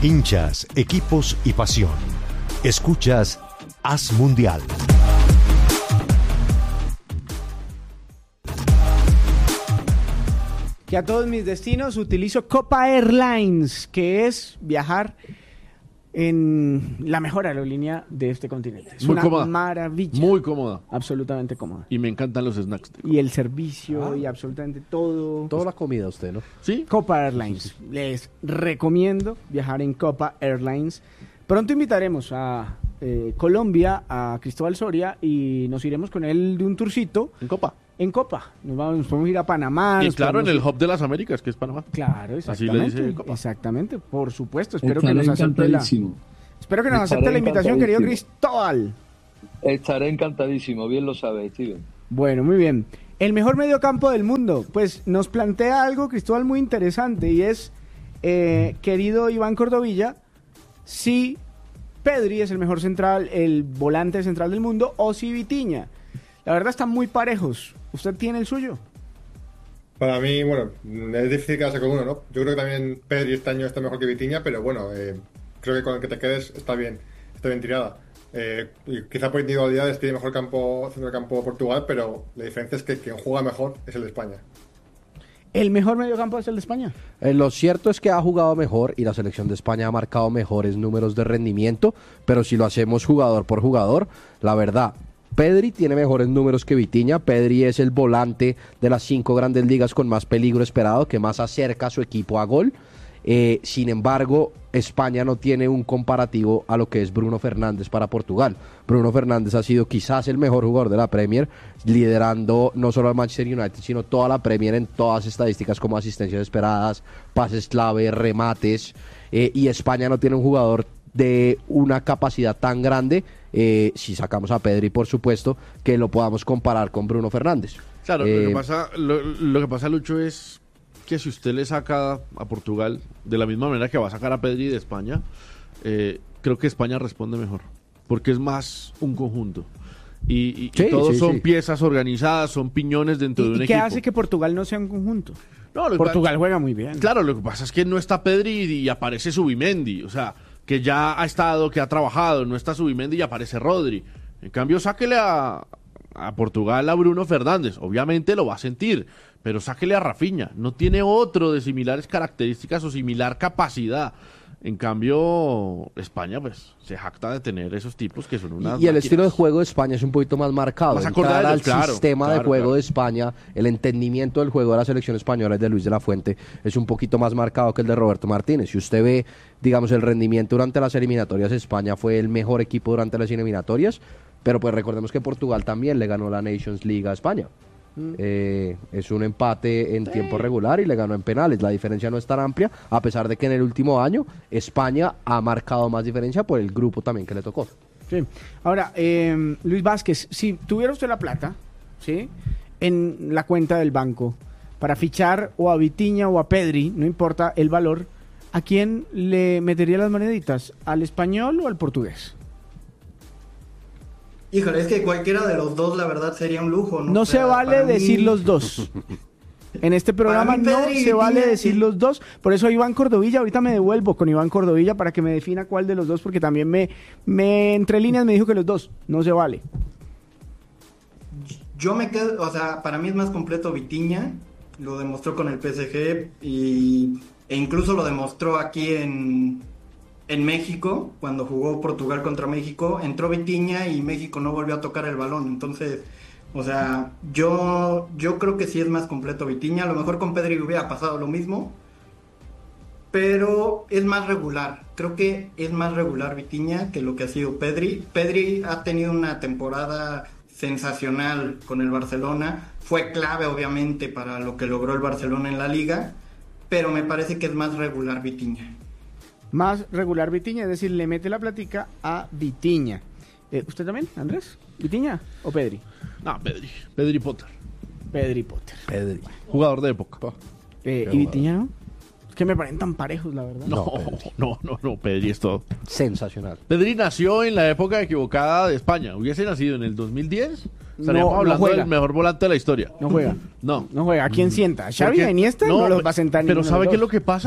Hinchas, equipos y pasión. Escuchas Haz Mundial. Que a todos mis destinos utilizo Copa Airlines, que es viajar en la mejor aerolínea de este continente. Es muy una cómoda. maravilla. Muy cómoda. Absolutamente cómoda. Y me encantan los snacks. Y el servicio y absolutamente todo. Toda la comida usted, ¿no? ¿Sí? Copa Airlines. Les recomiendo viajar en Copa Airlines. Pronto invitaremos a Colombia, a Cristóbal Soria, y nos iremos con él de un tourcito. En Copa. En Copa. Nos podemos ir a Panamá. Y nos claro, en podemos el hub de las Américas, que es Panamá. Claro, Así le exactamente. dice Copa. Exactamente, por supuesto. Espero que Estaré nos acepte la... encantadísimo. Espero que nos acepte la invitación, querido Cristóbal. Estaré encantadísimo, bien lo sabes, Steven. Bueno, muy bien. El mejor mediocampo del mundo. Pues nos plantea algo, Cristóbal, muy interesante, y es, querido Iván Cordovilla, si Pedri es el mejor central, el volante central del mundo, o si Vitinha. La verdad están muy parejos. ¿Usted tiene el suyo? Para mí, bueno, es difícil quedarse con uno, ¿no? Yo creo que también Pedri este año está mejor que Vitinha, pero bueno, creo que con el que te quedes está bien tirada. Y quizá por individualidades tiene mejor centro de campo Portugal, pero la diferencia es que quien juega mejor es el de España. ¿El mejor mediocampo es el de España? Lo cierto es que ha jugado mejor y la selección de España ha marcado mejores números de rendimiento, pero si lo hacemos jugador por jugador, la verdad, Pedri tiene mejores números que Vitinha. Pedri es el volante de las 5 grandes ligas con más peligro esperado, que más acerca a su equipo a gol. Sin embargo, España no tiene un comparativo a lo que es Bruno Fernández para Portugal. Bruno Fernández ha sido quizás el mejor jugador de la Premier, liderando no solo al Manchester United, sino toda la Premier en todas estadísticas como asistencias esperadas, pases clave, remates, y España no tiene un jugador de una capacidad tan grande, si sacamos a Pedri, por supuesto, que lo podamos comparar con Bruno Fernández. Claro, lo que pasa, Lucho, es que si usted le saca a Portugal de la misma manera que va a sacar a Pedri de España, creo que España responde mejor, porque es más un conjunto. Y todos son piezas organizadas, son piñones dentro de un equipo. ¿Y qué hace que Portugal no sea un conjunto? No, Portugal juega muy bien. Claro, lo que pasa es que no está Pedri y aparece Zubimendi, o sea, que ya ha estado, que ha trabajado, no está Zubimendi y aparece Rodri. En cambio, sáquele a Portugal a Bruno Fernández, obviamente lo va a sentir, pero sáquele a Rafinha, no tiene otro de similares características o similar capacidad. En cambio, España pues se jacta de tener esos tipos que son unas y el máquinas. estilo de juego de España es un poquito más marcado. Más Entrar acorde a al ellos, sistema de juego claro. de España, el entendimiento del juego de la selección española de Luis de la Fuente es un poquito más marcado que el de Roberto Martínez. Si usted ve, digamos, el rendimiento durante las eliminatorias, España fue el mejor equipo durante las eliminatorias, pero pues recordemos que Portugal también le ganó la Nations League a España. Es un empate en tiempo regular y le ganó en penales. La diferencia no es tan amplia, a pesar de que en el último año España ha marcado más diferencia por el grupo también que le tocó. Sí. Ahora, Luis Vázquez, si tuviera usted la plata, ¿sí?, en la cuenta del banco para fichar o a Vitinha o a Pedri, no importa el valor, ¿a quién le metería las moneditas? ¿Al español o al portugués? Híjole, es que cualquiera de los dos, la verdad, sería un lujo. No se vale decir los dos. En este programa no se vale decir los dos. Por eso Iván Cordovilla, ahorita me devuelvo con Iván Cordovilla para que me defina cuál de los dos, porque también me entre líneas me dijo que los dos. No se vale. Yo me quedo, o sea, para mí es más completo Vitinha. Lo demostró con el PSG e incluso lo demostró aquí en México, cuando jugó Portugal contra México, entró Vitinha y México no volvió a tocar el balón. Entonces, o sea, yo creo que sí es más completo Vitinha. A lo mejor con Pedri hubiera pasado lo mismo, pero es más regular. Creo que es más regular Vitinha que lo que ha sido Pedri. Pedri ha tenido una temporada sensacional con el Barcelona. Fue clave, obviamente, para lo que logró el Barcelona en la Liga, pero me parece que es más regular Vitinha. Más regular Vitinha, es decir, le mete la platica a Vitinha. ¿Usted también, Andrés? ¿Vitinha o Pedri? No, Pedri Potter. Pedri Potter. Pedri. Jugador de época. ¿Y Vitinha no? Es que me parecen tan parejos, la verdad. No, Pedri es todo. Sensacional. Pedri nació en la época equivocada de España. Hubiese nacido en el 2010, estaríamos No hablando juega. del mejor volante de la historia. No juega. No. No juega. ¿A quién sienta? ¿A Xavi Porque- a Iniesta? No los va a sentar Pero ninguno de ¿sabe los qué es dos. lo que pasa?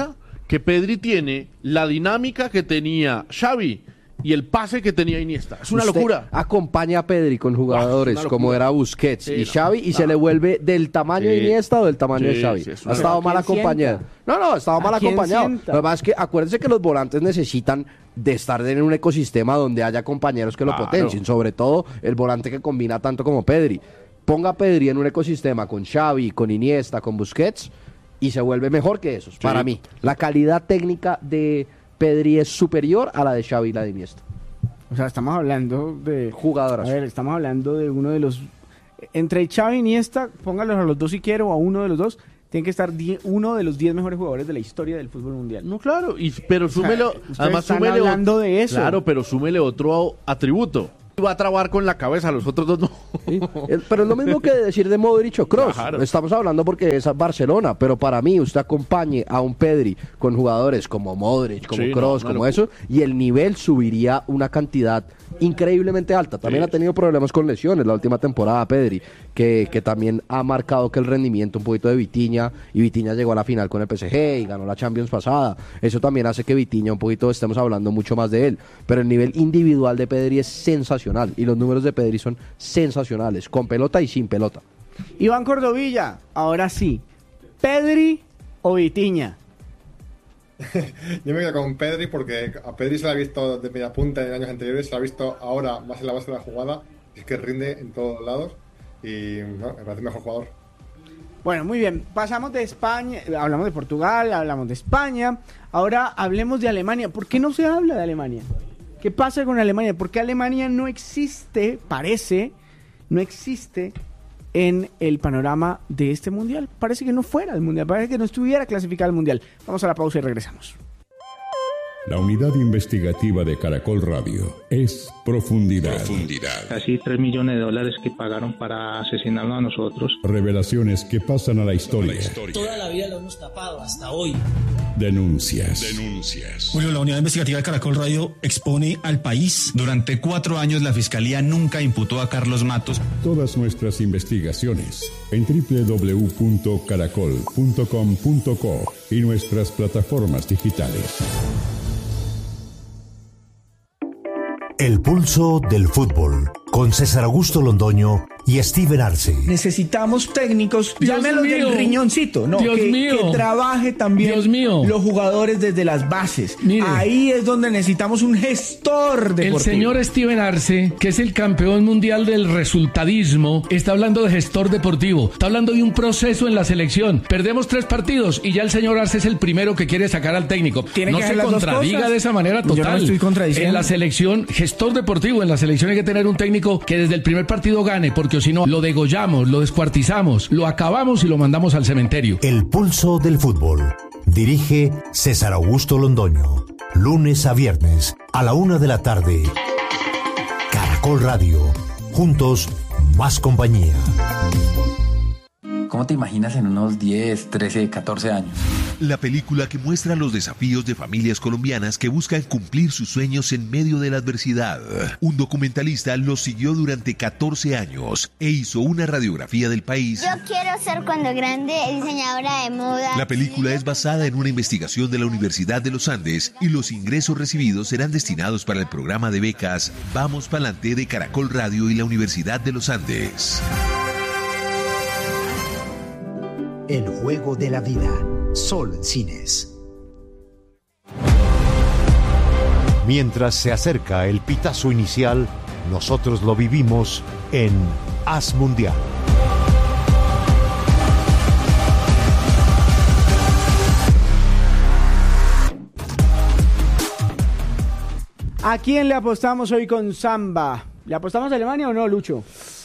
que Pedri tiene la dinámica que tenía Xavi y el pase que tenía Iniesta. Es una Usted locura. Acompaña a Pedri con jugadores una locura. como era Busquets Sí, y no, Xavi y no. se le vuelve del tamaño de Sí. Iniesta o del tamaño de Sí, Xavi. sí, es Ha una- estado ¿A mal quién acompañado. sienta? No, estaba mal ¿A quién acompañado. sienta? Lo que pasa es que acuérdense que los volantes necesitan de estar en un ecosistema donde haya compañeros que lo Claro. potencien, sobre todo el volante que combina tanto como Pedri. Ponga a Pedri en un ecosistema con Xavi, con Iniesta, con Busquets y se vuelve mejor que esos, para mí. La calidad técnica de Pedri es superior a la de Xavi y la de Iniesta. O sea, estamos hablando de... Jugadoras. A ver, estamos hablando de uno de los... Entre Xavi y Iniesta, póngalos a los dos si quiero, o a uno de los dos, tiene que estar uno de los 10 mejores jugadores de la historia del fútbol mundial. No, claro, pero súmelo, ustedes además están súmele hablando de eso. Claro, pero súmele otro atributo. Va a trabar con la cabeza, los otros dos no. ¿Sí? Pero es lo mismo que decir de Modric o Kroos. Claro. Estamos hablando porque es Barcelona, pero para mí usted acompañe a un Pedri con jugadores como Modric, como Sí, Kroos, no, como una eso, y el nivel subiría una cantidad increíblemente alta. También Sí. ha tenido problemas con lesiones la última temporada Pedri, que también ha marcado que el rendimiento un poquito de Vitinha, y Vitinha llegó a la final con el PSG y ganó la Champions pasada. Eso también hace que Vitinha un poquito estemos hablando mucho más de él, pero el nivel individual de Pedri es sensacional y los números de Pedri son sensacionales, con pelota y sin pelota. Iván Cordovilla, ahora sí. ¿Pedri o Vitinha? Yo me quedo con Pedri porque a Pedri se le ha visto de media punta en años anteriores, se le ha visto ahora más en la base de la jugada, es que rinde en todos lados y me parece el mejor jugador. Bueno, muy bien. Pasamos de España, hablamos de Portugal, hablamos de España. Ahora hablemos de Alemania. ¿Por qué no se habla de Alemania? ¿Qué pasa con Alemania? ¿Por qué Alemania no existe, no existe en el panorama de este mundial? Parece que no fuera del mundial, parece que no estuviera clasificado al mundial. Vamos a la pausa y regresamos. La unidad investigativa de Caracol Radio es Profundidad. Casi $3 millones que pagaron para asesinarnos a nosotros. Revelaciones que pasan a la historia. Toda la vida lo hemos tapado hasta hoy. Denuncias. Julio, la unidad investigativa de Caracol Radio expone al país. Durante 4 años la Fiscalía nunca imputó a Carlos Matos. Todas nuestras investigaciones en www.caracol.com.co y nuestras plataformas digitales. El pulso del fútbol, con César Augusto Londoño y Steven Arce. Necesitamos técnicos, Dios llámelos mío. del riñoncito, ¿no? Dios que mío. trabaje también Dios mío. los jugadores desde las bases. Mire. Ahí es donde necesitamos un gestor deportivo. El señor Steven Arce, que es el campeón mundial del resultadismo, está hablando de gestor deportivo. Está hablando de un proceso en la selección. Perdemos 3 partidos y ya el señor Arce es el primero que quiere sacar al técnico. Tiene No que se hacer las dos contradiga cosas. de esa manera Yo no total. me estoy contradiciendo. En la selección, gestor deportivo, en la selección hay que tener un técnico que desde el primer partido gane, porque si no, lo degollamos, lo descuartizamos, lo acabamos y lo mandamos al cementerio. El pulso del fútbol. Dirige César Augusto Londoño. Lunes a viernes a la 1 de la tarde. Caracol Radio. Juntos, más compañía. ¿Cómo te imaginas en unos 10, 13, 14 años? La película que muestra los desafíos de familias colombianas que buscan cumplir sus sueños en medio de la adversidad. Un documentalista los siguió durante 14 años e hizo una radiografía del país. Yo quiero ser cuando grande diseñadora de moda. La película es basada en una investigación de la Universidad de los Andes y los ingresos recibidos serán destinados para el programa de becas Vamos Pa'lante de Caracol Radio y la Universidad de los Andes. El juego de la vida. Sol Cines. Mientras se acerca el pitazo inicial, nosotros lo vivimos en As Mundial. ¿A quién le apostamos hoy con Samba? ¿Le apostamos a Alemania o no, Lucho?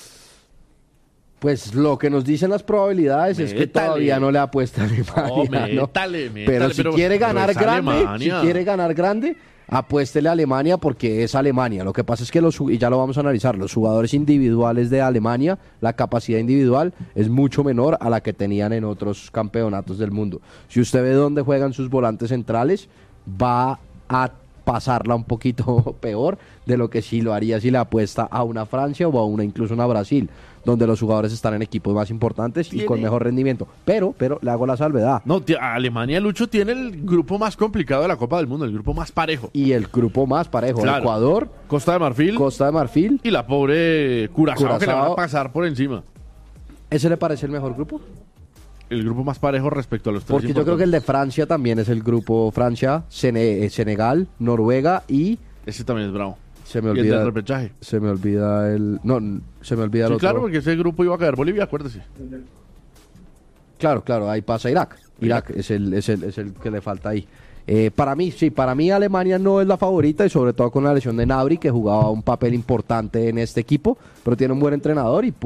Pues lo que nos dicen las probabilidades es que todavía no le apuesta a Alemania, ¿no? Pero si quiere ganar grande, apuéstele a Alemania porque es Alemania. Lo que pasa es que y ya lo vamos a analizar, los jugadores individuales de Alemania, la capacidad individual es mucho menor a la que tenían en otros campeonatos del mundo. Si usted ve dónde juegan sus volantes centrales, va a pasarla un poquito peor de lo que sí lo haría si le apuesta a una Francia o a una incluso una Brasil, donde los jugadores están en equipos más importantes y con mejor rendimiento. Pero le hago la salvedad. No, Alemania, Lucho, tiene el grupo más complicado de la Copa del Mundo, el grupo más parejo. Y el grupo más parejo, claro. Ecuador, Costa de Marfil y la pobre Curazao que le van a pasar por encima. ¿Ese le parece el mejor grupo? El grupo más parejo respecto a los tres. Porque yo creo que el de Francia también es el grupo Francia, Senegal, Noruega y... Ese también es bravo. Se me olvida. ¿Y el del repechaje? Se me olvida el... No, se me olvida el otro. Claro, porque ese grupo iba a caer Bolivia, acuérdese. Claro, ahí pasa Irak. Irak es el que le falta ahí. Para mí Alemania no es la favorita y sobre todo con la lesión de Gnabry, que jugaba un papel importante en este equipo, pero tiene un buen entrenador y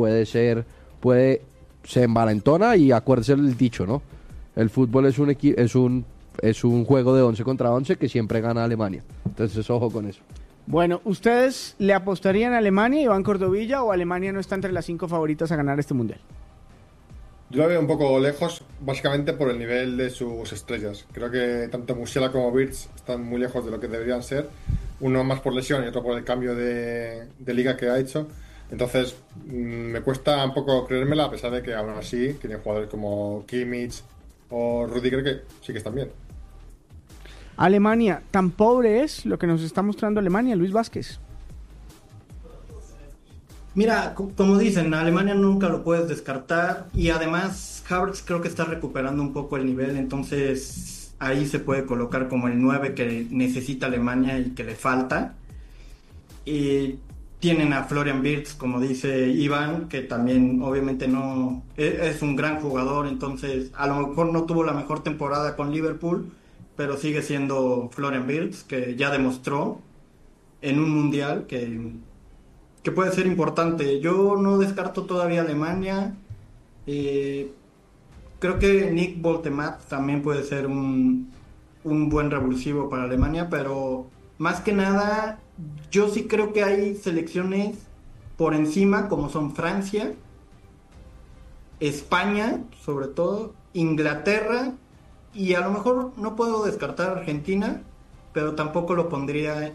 se envalentona. Y acuérdese el dicho, ¿no? El fútbol es un juego de 11 contra 11 que siempre gana Alemania. Entonces, ojo con eso. Bueno, ¿ustedes le apostarían a Alemania, Iván Cordovilla, o Alemania no está entre las 5 favoritas a ganar este mundial? Yo lo veo un poco lejos, básicamente por el nivel de sus estrellas. Creo que tanto Musiala como Wirtz están muy lejos de lo que deberían ser. Uno más por lesión y otro por el cambio de liga que ha hecho. Entonces, me cuesta un poco creérmela, a pesar de que aún así tienen jugadores como Kimmich o Rüdiger que sí que están bien. Alemania, tan pobre es lo que nos está mostrando Alemania, Luis Vázquez. Mira, como dicen, Alemania nunca lo puedes descartar y además Havertz creo que está recuperando un poco el nivel, entonces ahí se puede colocar como el 9 que necesita Alemania y que le falta. Y tienen a Florian Wirtz, como dice Iván, que también obviamente no es un gran jugador, entonces a lo mejor no tuvo la mejor temporada con Liverpool, pero sigue siendo Florian Wirtz, que ya demostró en un mundial que puede ser importante. Yo no descarto todavía Alemania. Creo que Nick Boltemat también puede ser un buen revulsivo para Alemania, pero más que nada yo sí creo que hay selecciones por encima, como son Francia, España, sobre todo, Inglaterra, y a lo mejor no puedo descartar Argentina, pero tampoco lo pondría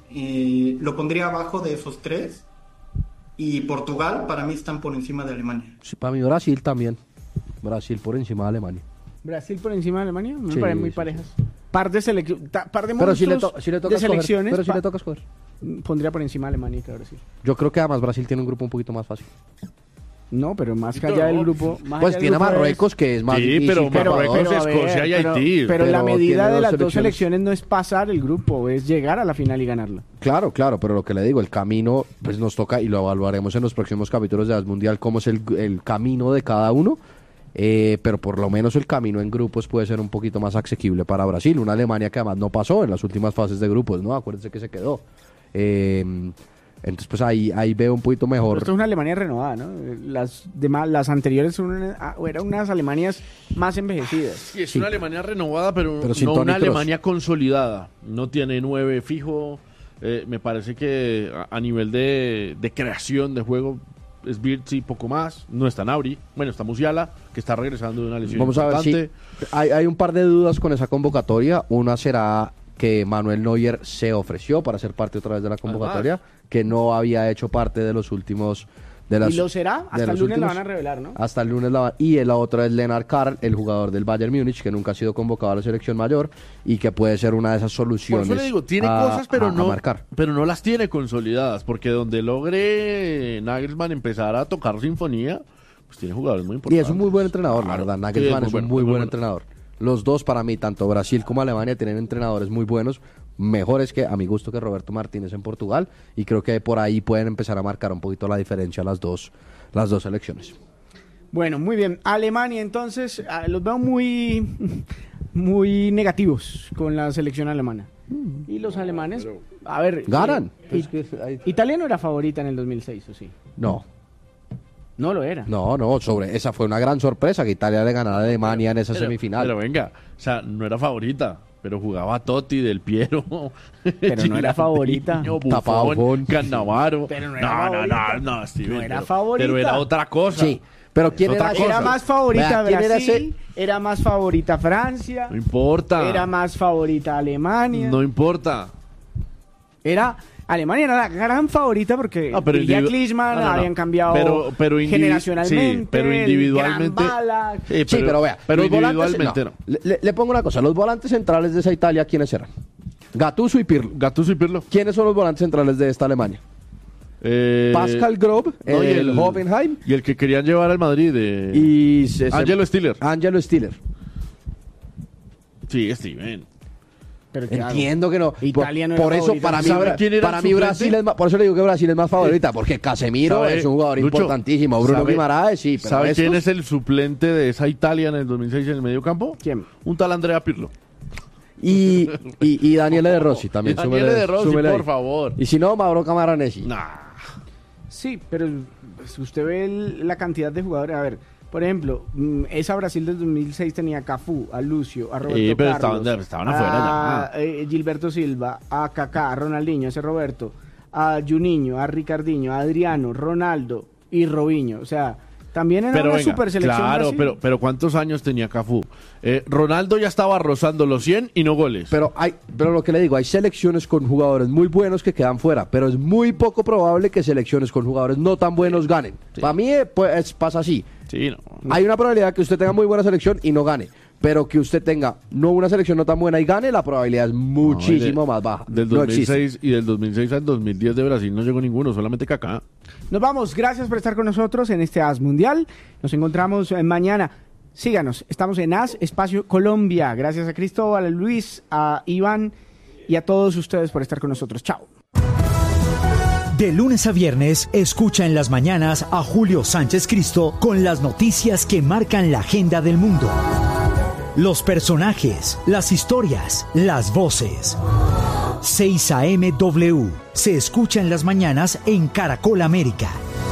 abajo de esos tres. Y Portugal, para mí, están por encima de Alemania. Sí, para mí Brasil también. Brasil por encima de Alemania. ¿Brasil por encima de Alemania? Me Sí, parecen muy sí, parejas. Par de Pero monstruos si le toca de escoger, selecciones. pero si le toca escoger. Pondría por encima de Alemania que Brasil. Yo creo que además Brasil tiene un grupo un poquito más fácil. No, pero más allá del grupo... Pues tiene a Marruecos, que es más difícil. pero Marruecos, Escocia y Haití. Pero la medida tiene de las dos selecciones. selecciones no es pasar el grupo, es llegar a la final y ganarla. Claro, pero lo que le digo, el camino, pues nos toca, y lo evaluaremos en los próximos capítulos de As Mundial, cómo es el camino de cada uno, pero por lo menos el camino en grupos puede ser un poquito más asequible para Brasil, una Alemania que además no pasó en las últimas fases de grupos, ¿no? Acuérdense que se quedó. Entonces, pues ahí veo un poquito mejor. Pero esto es una Alemania renovada, ¿no? Las anteriores eran unas Alemanias más envejecidas. Sí, es una Alemania renovada, pero sin no Toni una Kroos. Alemania consolidada. No tiene 9 fijo. Me parece que a nivel de creación de juego es Wirtz y poco más. No está Gnabry. Bueno, está Musiala, que está regresando de una lesión Vamos a ver importante. si hay un par de dudas con esa convocatoria. Una será que Manuel Neuer se ofreció para ser parte otra vez de la convocatoria, que no había hecho parte de los últimos... ¿Y lo será? Hasta el lunes la van a revelar, ¿no? Hasta el lunes la van... Y la otra es Lennart Karl, el jugador del Bayern Múnich, que nunca ha sido convocado a la selección mayor y que puede ser una de esas soluciones. Por eso le digo, tiene cosas, pero a marcar. Pero no las tiene consolidadas, porque donde logre Nagelsmann empezar a tocar sinfonía, pues tiene jugadores muy Y importantes. es un muy buen entrenador, la verdad. Nagelsmann es un muy buen bueno. entrenador. Los dos, para mí, tanto Brasil como Alemania, tienen entrenadores muy buenos, mejores que, a mi gusto, que Roberto Martínez en Portugal, y creo que por ahí pueden empezar a marcar un poquito la diferencia las dos selecciones. Bueno, muy bien. Alemania, entonces, los veo muy negativos con la selección alemana. Y los alemanes, a ver... ¿Ganan? Italia no era favorita en el 2006, ¿o sí? No. No lo era. No, esa fue una gran sorpresa que Italia le ganara a Alemania en esa semifinal. Pero venga, o sea, no era favorita, pero jugaba Totti, Del Piero. Pero no era favorita. Buffon, Cannavaro. Pero no era favorita. No, Steven, no era favorita. Pero era otra cosa. Sí, pero ¿quién era? Era más favorita ¿quién Brasil, era más favorita Francia. No importa. Era más favorita Alemania. No importa. Alemania era la gran favorita porque ya Klinsmann habían cambiado generacionalmente. Sí, pero individualmente. Pero vea, pero los volantes, individualmente no. Le pongo una cosa, los volantes centrales de esa Italia, ¿quiénes eran? Gattuso y Pirlo. ¿Quiénes son los volantes centrales de esta Alemania? Pascal Grob, el Hoffenheim. Y el que querían llevar al Madrid. Angelo Stiller. Sí, Steven. Pero entiendo que no. Italia no por era eso, favorita. para mí Brasil es más, por eso le digo que Brasil es más favorita, porque Casemiro es un jugador importantísimo. Bruno Guimaraes, sí. Pero ¿sabe quién es el suplente de esa Italia en el 2006 en el medio campo? ¿Quién? Un tal Andrea Pirlo. Y Daniele De Rossi también. Daniele De Rossi, por favor. Y si no, Mauro Camoranesi. Sí, pero si usted ve la cantidad de jugadores, a ver, por ejemplo, esa Brasil del 2006 tenía a Cafú, a Lucio, a Roberto Carlos, estaban afuera ya. Gilberto Silva, a Kaká, a Ronaldinho, a ese Roberto, a Juninho, a Ricardinho, a Adriano, Ronaldo y Robinho, o sea, también era una super selección. Claro, pero ¿cuántos años tenía Cafú? Ronaldo ya estaba rozando los 100 y no goles. Pero lo que le digo, hay selecciones con jugadores muy buenos que quedan fuera, pero es muy poco probable que selecciones con jugadores no tan buenos ganen. Sí. Para mí pasa así. Sí, no. Hay una probabilidad que usted tenga muy buena selección y no gane, pero que usted tenga una selección no tan buena y gane, la probabilidad es muchísimo más baja. Del 2006 y del 2006 al 2010 de Brasil no llegó ninguno, solamente Kaká. Nos vamos, gracias por estar con nosotros en este AS Mundial. Nos encontramos mañana. Síganos, estamos en AS Espacio Colombia. Gracias a Cristóbal, a Luis, a Iván y a todos ustedes por estar con nosotros. Chao. De lunes a viernes, escucha en las mañanas a Julio Sánchez Cristo con las noticias que marcan la agenda del mundo. Los personajes, las historias, las voces. 6 AM se escucha en las mañanas en Caracol América.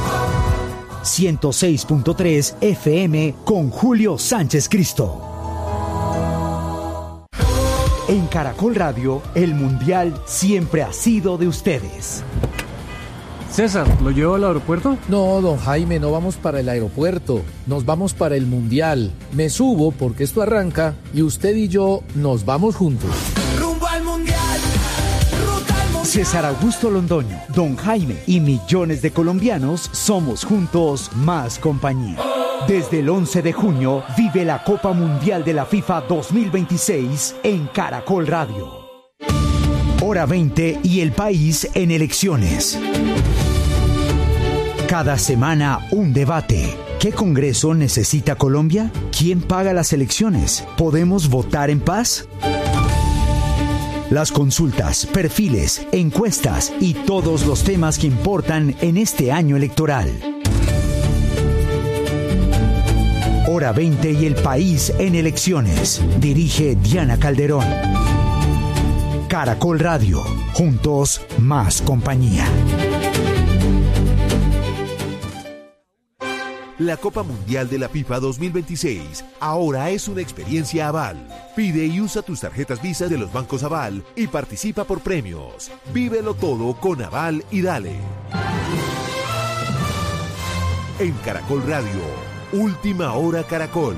106.3 FM con Julio Sánchez Cristo. En Caracol Radio, el Mundial siempre ha sido de ustedes. César, ¿lo llevo al aeropuerto? No, don Jaime, no vamos para el aeropuerto, nos vamos para el Mundial. Me subo porque esto arranca y usted y yo nos vamos juntos. ¡Rumbo al Mundial! ¡Ruta al Mundial! César Augusto Londoño, don Jaime y millones de colombianos somos juntos más compañía. Desde el 11 de junio vive la Copa Mundial de la FIFA 2026 en Caracol Radio. Hora 20 y el país en elecciones. Cada semana un debate. ¿Qué Congreso necesita Colombia? ¿Quién paga las elecciones? ¿Podemos votar en paz? Las consultas, perfiles, encuestas y todos los temas que importan en este año electoral. Hora 20 y el país en elecciones. Dirige Diana Calderón. Caracol Radio. Juntos, más compañía. La Copa Mundial de la FIFA 2026 ahora es una experiencia Aval. Pide y usa tus tarjetas Visa de los bancos Aval y participa por premios. Vívelo todo con Aval y dale. En Caracol Radio, Última Hora Caracol.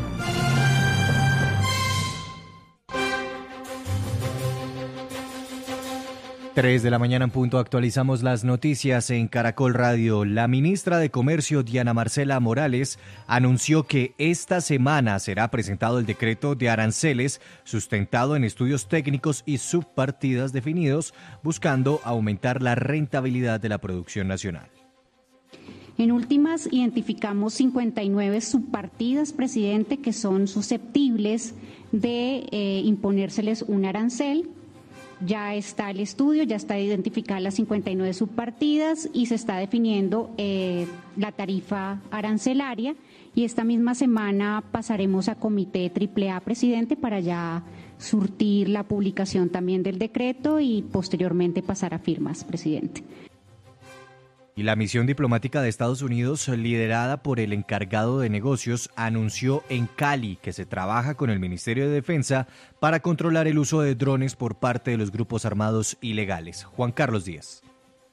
3 de la mañana en punto, actualizamos las noticias en Caracol Radio. La ministra de Comercio, Diana Marcela Morales, anunció que esta semana será presentado el decreto de aranceles sustentado en estudios técnicos y subpartidas definidos, buscando aumentar la rentabilidad de la producción nacional. En últimas, identificamos 59 subpartidas, presidente, que son susceptibles de imponérseles un arancel. Ya está el estudio, ya está identificada las 59 subpartidas y se está definiendo la tarifa arancelaria, y esta misma semana pasaremos a comité AAA, presidente, para ya surtir la publicación también del decreto y posteriormente pasar a firmas, presidente. Y la misión diplomática de Estados Unidos, liderada por el encargado de negocios, anunció en Cali que se trabaja con el Ministerio de Defensa para controlar el uso de drones por parte de los grupos armados ilegales. Juan Carlos Díaz.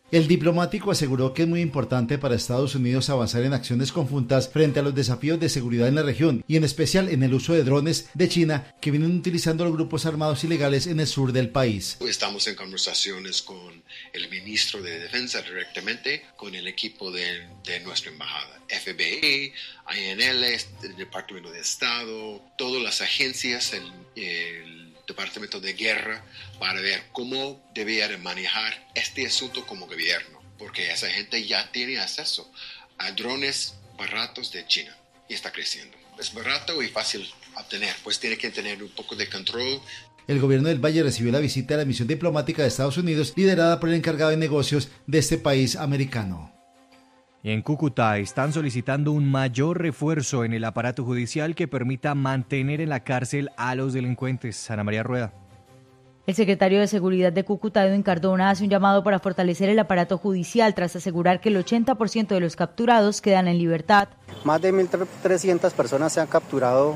El diplomático aseguró que es muy importante para Estados Unidos avanzar en acciones conjuntas frente a los desafíos de seguridad en la región y en especial en el uso de drones de China que vienen utilizando los grupos armados ilegales en el sur del país. Estamos en conversaciones con el ministro de Defensa directamente, con el equipo de nuestra embajada, FBI, INL, el Departamento de Estado, todas las agencias, el Departamento de Guerra, para ver cómo debería manejar este asunto como gobierno, porque esa gente ya tiene acceso a drones baratos de China y está creciendo. Es barato y fácil obtener, pues tiene que tener un poco de control. El gobierno del Valle recibió la visita de la misión diplomática de Estados Unidos liderada por el encargado de negocios de este país americano. En Cúcuta están solicitando un mayor refuerzo en el aparato judicial que permita mantener en la cárcel a los delincuentes. Ana María Rueda. El secretario de Seguridad de Cúcuta, Edwin Cardona, hace un llamado para fortalecer el aparato judicial tras asegurar que el 80% de los capturados quedan en libertad. Más de 1.300 personas se han capturado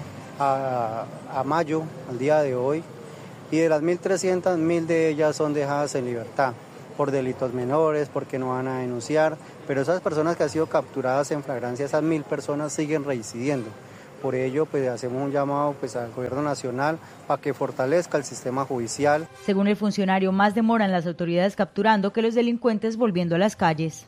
a mayo, al día de hoy, y de las 1.300, 1.000 de ellas son dejadas en libertad por delitos menores, porque no van a denunciar, pero esas personas que han sido capturadas en flagrancia, esas 1.000 personas siguen reincidiendo. Por ello, pues hacemos un llamado al gobierno nacional para que fortalezca el sistema judicial. Según el funcionario, más demoran las autoridades capturando que los delincuentes volviendo a las calles.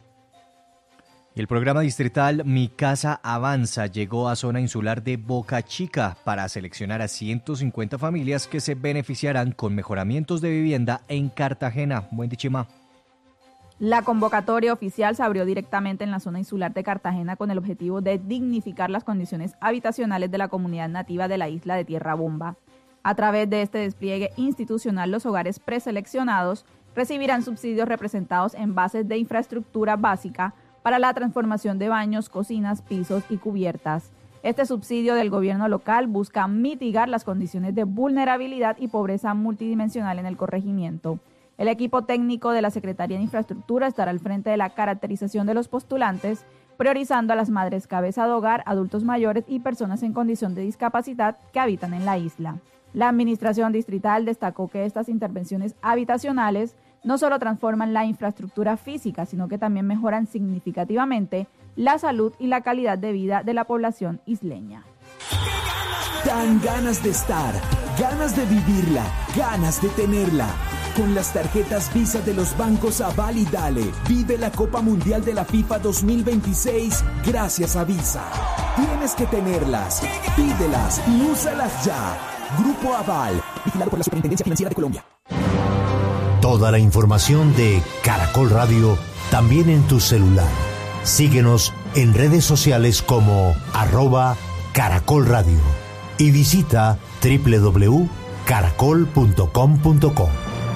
Y el programa distrital Mi Casa Avanza llegó a zona insular de Boca Chica para seleccionar a 150 familias que se beneficiarán con mejoramientos de vivienda en Cartagena. Buen Chima. La convocatoria oficial se abrió directamente en la zona insular de Cartagena con el objetivo de dignificar las condiciones habitacionales de la comunidad nativa de la isla de Tierra Bomba. A través de este despliegue institucional, los hogares preseleccionados recibirán subsidios representados en bases de infraestructura básica para la transformación de baños, cocinas, pisos y cubiertas. Este subsidio del gobierno local busca mitigar las condiciones de vulnerabilidad y pobreza multidimensional en el corregimiento. El equipo técnico de la Secretaría de Infraestructura estará al frente de la caracterización de los postulantes, priorizando a las madres cabeza de hogar, adultos mayores y personas en condición de discapacidad que habitan en la isla. La administración distrital destacó que estas intervenciones habitacionales no solo transforman la infraestructura física, sino que también mejoran significativamente la salud y la calidad de vida de la población isleña. Dan ganas de estar, ganas de vivirla, ganas de tenerla. Con las tarjetas Visa de los bancos Aval y Dale, vive la Copa Mundial de la FIFA 2026 gracias a Visa. Tienes que tenerlas, pídelas y úsalas ya. Grupo Aval, vigilado por la Superintendencia Financiera de Colombia. Toda la información de Caracol Radio también en tu celular. Síguenos en redes sociales como @Caracol Radio y visita www.caracol.com.co.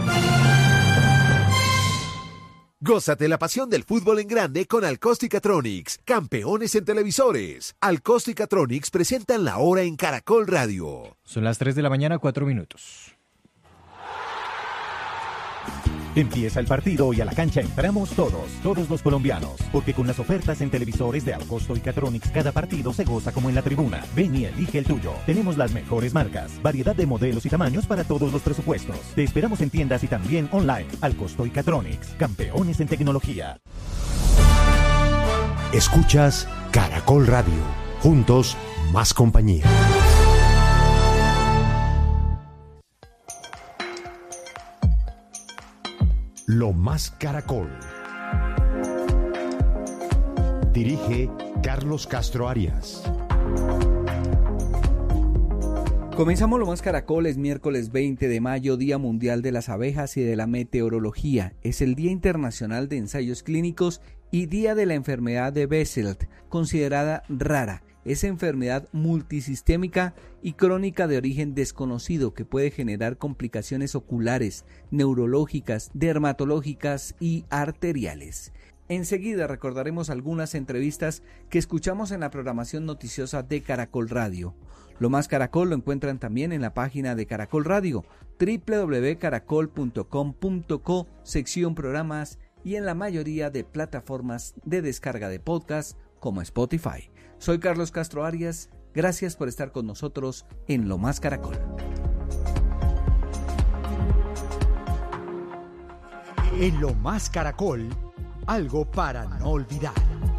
Gózate la pasión del fútbol en grande con Alcóstica-Tronics, campeones en televisores. Alcóstica-Tronics presentan la hora en Caracol Radio. Son las 3 de la mañana, 4 minutos. Empieza el partido y a la cancha entramos todos los colombianos, porque con las ofertas en televisores de Alcosto y Catronics cada partido se goza como en la tribuna. Ven y elige el tuyo. Tenemos las mejores marcas, variedad de modelos y tamaños para todos los presupuestos. Te esperamos en tiendas y también online. Alcosto y Catronics, campeones en tecnología. Escuchas Caracol Radio. Juntos, más compañía. Lo más Caracol. Dirige Carlos Castro Arias. Comenzamos Lo más Caracol, es miércoles 20 de mayo, Día Mundial de las Abejas y de la Meteorología. Es el Día Internacional de Ensayos Clínicos y Día de la Enfermedad de Behçet, considerada rara. Es enfermedad multisistémica y crónica de origen desconocido que puede generar complicaciones oculares, neurológicas, dermatológicas y arteriales. Enseguida recordaremos algunas entrevistas que escuchamos en la programación noticiosa de Caracol Radio. Lo más Caracol lo encuentran también en la página de Caracol Radio, www.caracol.com.co, sección programas y en la mayoría de plataformas de descarga de podcast como Spotify. Soy Carlos Castro Arias, gracias por estar con nosotros en Lo Más Caracol. En Lo Más Caracol, algo para no olvidar.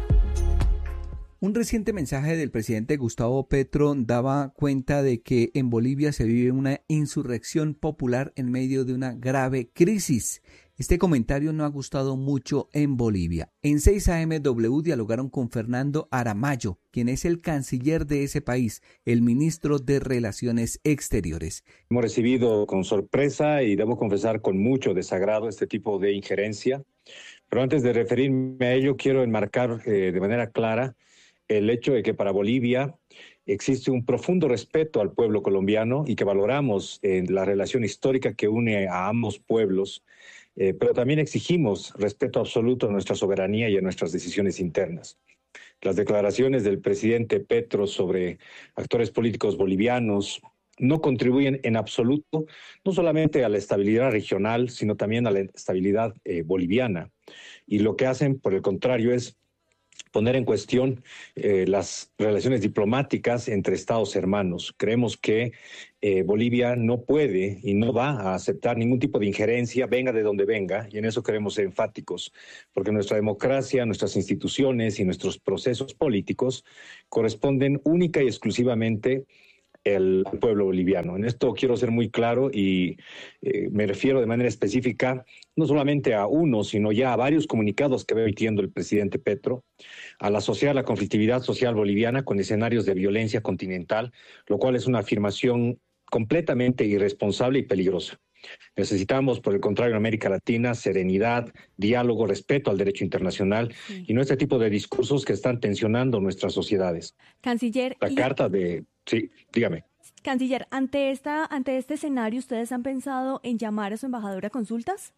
Un reciente mensaje del presidente Gustavo Petro daba cuenta de que en Bolivia se vive una insurrección popular en medio de una grave crisis. Este comentario no ha gustado mucho en Bolivia. En 6 AMW dialogaron con Fernando Aramayo, quien es el canciller de ese país, el ministro de Relaciones Exteriores. Hemos recibido con sorpresa y debo confesar con mucho desagrado este tipo de injerencia. Pero antes de referirme a ello, quiero enmarcar de manera clara el hecho de que para Bolivia existe un profundo respeto al pueblo colombiano y que valoramos la relación histórica que une a ambos pueblos, pero también exigimos respeto absoluto a nuestra soberanía y a nuestras decisiones internas. Las declaraciones del presidente Petro sobre actores políticos bolivianos no contribuyen en absoluto, no solamente a la estabilidad regional, sino también a la estabilidad boliviana. Y lo que hacen, por el contrario, es poner en cuestión las relaciones diplomáticas entre estados hermanos. Creemos que Bolivia no puede y no va a aceptar ningún tipo de injerencia, venga de donde venga, y en eso queremos ser enfáticos, porque nuestra democracia, nuestras instituciones y nuestros procesos políticos corresponden única y exclusivamente al pueblo boliviano. En esto quiero ser muy claro y me refiero de manera específica no solamente a uno, sino ya a varios comunicados que va emitiendo el presidente Petro al asociar la conflictividad social boliviana con escenarios de violencia continental, lo cual es una afirmación completamente irresponsable y peligrosa. Necesitamos, por el contrario, en América Latina, serenidad, diálogo, respeto al derecho internacional y no este tipo de discursos que están tensionando nuestras sociedades. Canciller. La carta de... Sí, dígame. Canciller, ante este escenario, ¿ustedes han pensado en llamar a su embajador a consultas?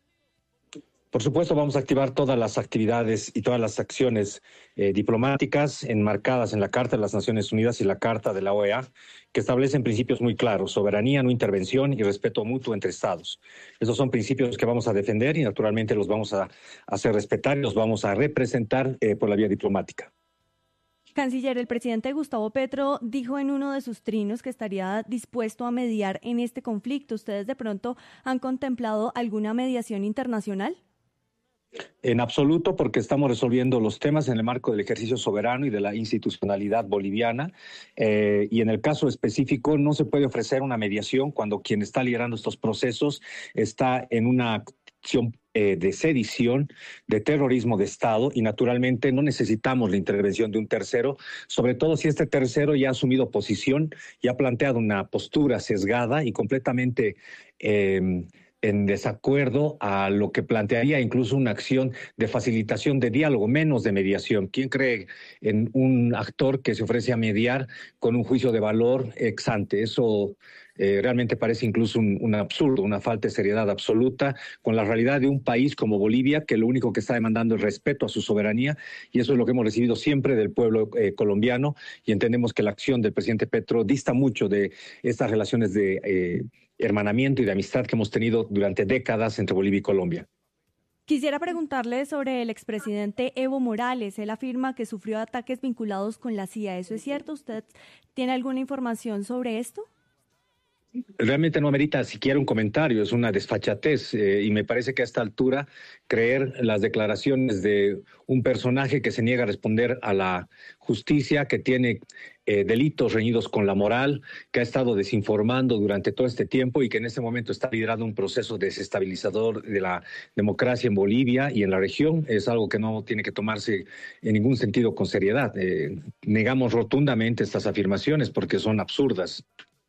Por supuesto, vamos a activar todas las actividades y todas las acciones diplomáticas enmarcadas en la Carta de las Naciones Unidas y la Carta de la OEA, que establecen principios muy claros: soberanía, no intervención y respeto mutuo entre Estados. Esos son principios que vamos a defender y naturalmente los vamos a hacer respetar y los vamos a representar por la vía diplomática. Canciller, el presidente Gustavo Petro dijo en uno de sus trinos que estaría dispuesto a mediar en este conflicto. ¿Ustedes de pronto han contemplado alguna mediación internacional? En absoluto, porque estamos resolviendo los temas en el marco del ejercicio soberano y de la institucionalidad boliviana. Y en el caso específico no se puede ofrecer una mediación cuando quien está liderando estos procesos está en una acción de sedición, de terrorismo de Estado, y naturalmente no necesitamos la intervención de un tercero, sobre todo si este tercero ya ha asumido posición y ha planteado una postura sesgada y completamente en desacuerdo a lo que plantearía incluso una acción de facilitación de diálogo, menos de mediación. ¿Quién cree en un actor que se ofrece a mediar con un juicio de valor ex ante? Eso realmente parece incluso un absurdo, una falta de seriedad absoluta con la realidad de un país como Bolivia, que lo único que está demandando es respeto a su soberanía, y eso es lo que hemos recibido siempre del pueblo colombiano, y entendemos que la acción del presidente Petro dista mucho de estas relaciones de hermanamiento y de amistad que hemos tenido durante décadas entre Bolivia y Colombia. Quisiera preguntarle sobre el expresidente Evo Morales. Él afirma que sufrió ataques vinculados con la CIA. ¿Eso es cierto? ¿Usted tiene alguna información sobre esto? Realmente no amerita siquiera un comentario, es una desfachatez y me parece que a esta altura creer las declaraciones de un personaje que se niega a responder a la justicia, que tiene delitos reñidos con la moral, que ha estado desinformando durante todo este tiempo y que en este momento está liderando un proceso desestabilizador de la democracia en Bolivia y en la región, es algo que no tiene que tomarse en ningún sentido con seriedad. Negamos rotundamente estas afirmaciones porque son absurdas.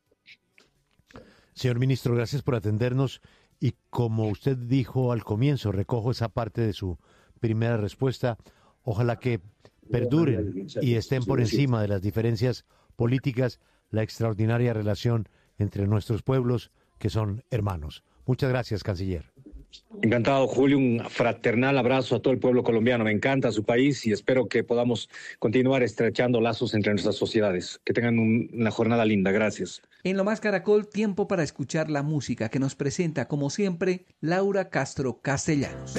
Señor ministro, gracias por atendernos y como usted dijo al comienzo, recojo esa parte de su primera respuesta, ojalá que perduren y estén por encima de las diferencias políticas la extraordinaria relación entre nuestros pueblos que son hermanos. Muchas gracias, canciller. Encantado, Julio, un fraternal abrazo a todo el pueblo colombiano. Me encanta su país y espero que podamos continuar estrechando lazos entre nuestras sociedades. Que tengan una jornada linda. Gracias. En Lo Más Caracol, tiempo para escuchar la música que nos presenta, como siempre, Laura Castro Castellanos.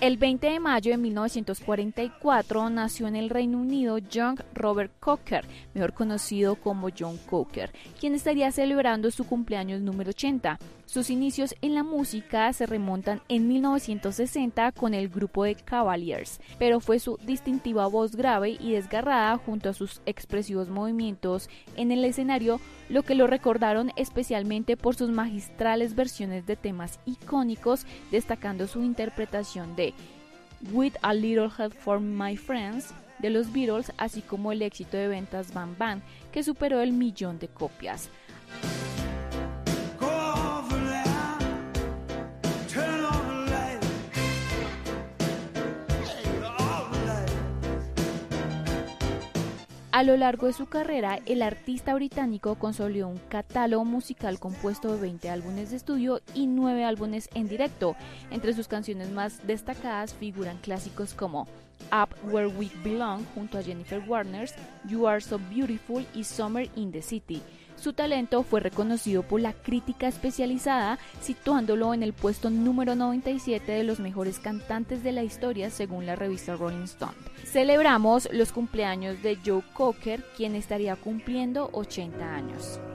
El 20 de mayo de 1944 nació en el Reino Unido John Robert Cocker, mejor conocido como John Cocker, quien estaría celebrando su cumpleaños número 80. Sus inicios en la música se remontan en 1960 con el grupo de Cavaliers, pero fue su distintiva voz grave y desgarrada junto a sus expresivos movimientos en el escenario lo que lo recordaron especialmente por sus magistrales versiones de temas icónicos, destacando su interpretación de With a Little Help from My Friends de los Beatles, así como el éxito de ventas Bam Bam, que superó el 1.000.000 de copias. A lo largo de su carrera, el artista británico consolidó un catálogo musical compuesto de 20 álbumes de estudio y 9 álbumes en directo. Entre sus canciones más destacadas figuran clásicos como Up Where We Belong junto a Jennifer Warner, You Are So Beautiful y Summer in the City. Su talento fue reconocido por la crítica especializada, situándolo en el puesto número 97 de los mejores cantantes de la historia según la revista Rolling Stone. Celebramos los cumpleaños de Joe Cocker, quien estaría cumpliendo 80 años.